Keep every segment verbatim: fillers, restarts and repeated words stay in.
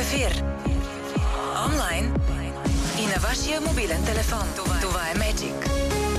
ефир, онлайн и на вашия мобилен телефон. Това, Това е Magic.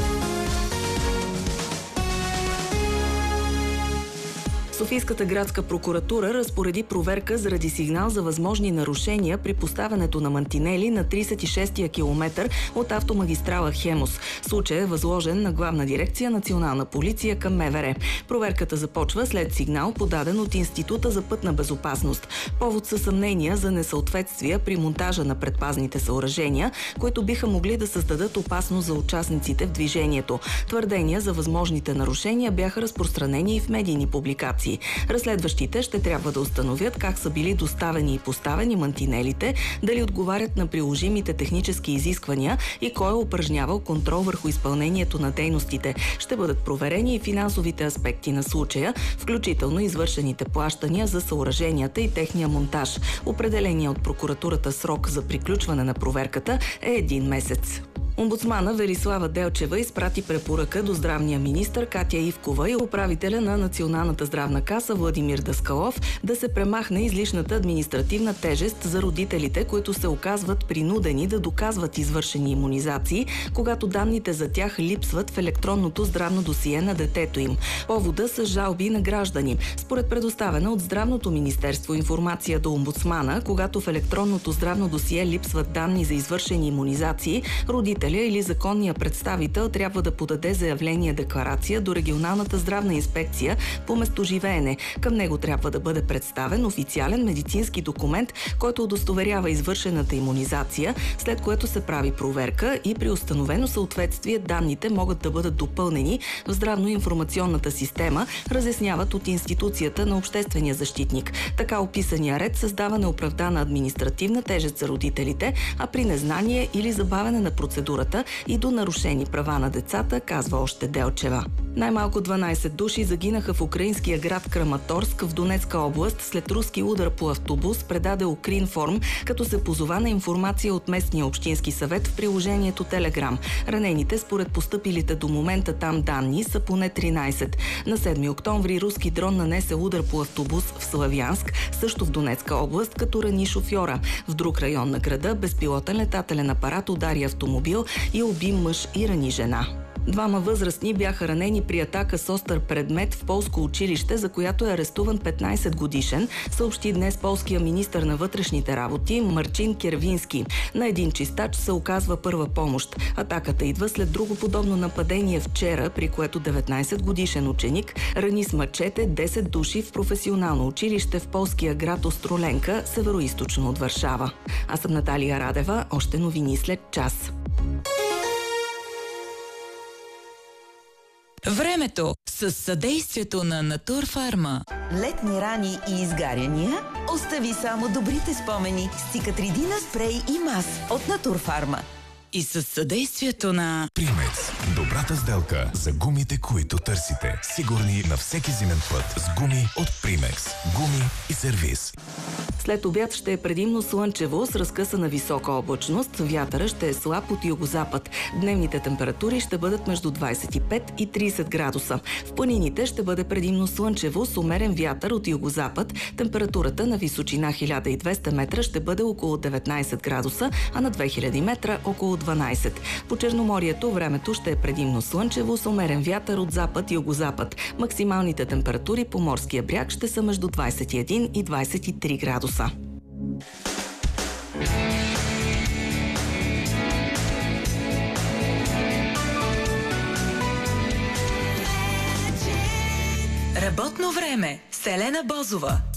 Софийската градска прокуратура разпореди проверка заради сигнал за възможни нарушения при поставянето на мантинели на тридесет и шестия километър от автомагистрала Хемус. Случай е възложен на Главна дирекция Национална полиция към МВР. Проверката започва след сигнал, подаден от Института за пътна безопасност. Повод са съмнения за несъответствия при монтажа на предпазните съоръжения, които биха могли да създадат опасност за участниците в движението. Твърдения за възможните нарушения бяха разпространени и в медийни публикации. Разследващите ще трябва да установят как са били доставени и поставени мантинелите, дали отговарят на приложимите технически изисквания и кой е упражнявал контрол върху изпълнението на дейностите. Ще бъдат проверени и финансовите аспекти на случая, включително извършените плащания за съоръженията и техния монтаж. Определения от прокуратурата срок за приключване на проверката е един месец. Омбудсмана Велислава Делчева изпрати препоръка до здравния министър Катя Ивкова и управителя на Националната здравна каса Владимир Даскалов да се премахне излишната административна тежест за родителите, които се оказват принудени да доказват извършени имунизации, когато данните за тях липсват в електронното здравно досие на детето им. Повода са жалби на граждани. Според предоставена от Здравното министерство информация до омбудсмана, когато в електронното здравно досие липсват данни за извършени имунизации, родители или законния представител трябва да подаде заявление-декларация до регионалната здравна инспекция по местоживеене. Към него трябва да бъде представен официален медицински документ, който удостоверява извършената имунизация, след което се прави проверка и при установено съответствие данните могат да бъдат допълнени в здравно-информационната система, разясняват от институцията на обществения защитник. Така описания ред създава неоправдана административна тежест за родителите, а при незнание или забавяне на процедура и до нарушени права на децата, казва още Делчева. Най-малко дванадесет души загинаха в украинския град Краматорск в Донецка област след руски удар по автобус, предаде Укринформ, като се позова на информация от местния общински съвет в приложението Телеграм. Ранените, според постъпилите до момента там данни, са поне тринадесет. На седми октомври руски дрон нанесе удар по автобус в Славянск, също в Донецка област, като рани шофьора. В друг район на града безпилотен летателен апарат удари автомобил и уби мъж и рани жена. Двама възрастни бяха ранени при атака с остър предмет в полско училище, за която е арестуван петнадесет годишен, съобщи днес полския министър на вътрешните работи Марчин Кервински. На един чистач се оказва първа помощ. Атаката идва след друго подобно нападение вчера, при което деветнадесет годишен ученик рани с мачете десет души в професионално училище в полския град Остроленка, североизточно от Варшава. Аз съм Наталия Радева, още новини след час. Времето с съдействието на Натурфарма. Летни рани и изгаряния? Остави само добрите спомени с Цикатридина спрей и мас от Натурфарма. И със съдействието на Примекс. Добрата сделка за гумите, които търсите. Сигурни на всеки зимен път с гуми от Примекс. Гуми и сервиз. След обяд ще е предимно слънчево с разкъсана висока облачност. Вятъра ще е слаб от югозапад. Дневните температури ще бъдат между двадесет и пет и тридесет градуса. В планините ще бъде предимно слънчево с умерен вятър от югозапад. Температурата на височина хиляда и двеста метра ще бъде около деветнадесет градуса, а на две хиляди метра около дванадесет. По Черноморието времето ще е предимно слънчево с умерен вятър от запад и югозапад. Максималните температури по морския бряг ще са между двадесет и един и двадесет и три градуса. Работно време с Елена Бозова.